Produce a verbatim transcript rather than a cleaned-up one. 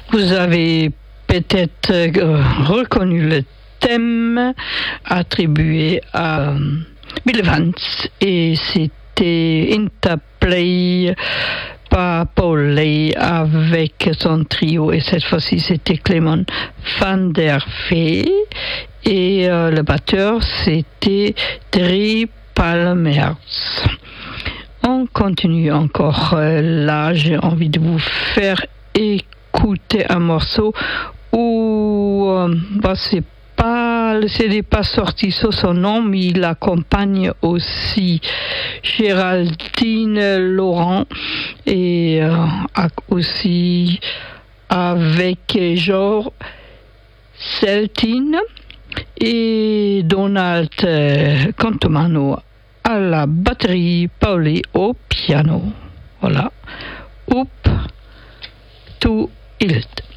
Vous avez peut-être euh, reconnu le thème attribué à Bill Evans et c'était Interplay par Paul Lay avec son trio et cette fois-ci c'était Clément van der Vee et euh, le batteur c'était Drie Palmers. On continue encore. Euh, là, j'ai envie de vous faire écouter un morceau où euh, bah, c'est pas, le C D n'est pas sorti sur son nom, mais il accompagne aussi Géraldine Laurent et euh, aussi avec Georges Seltine et Donald euh, Cantomano à la batterie, Pauli au piano. Voilà. Up to Ilt.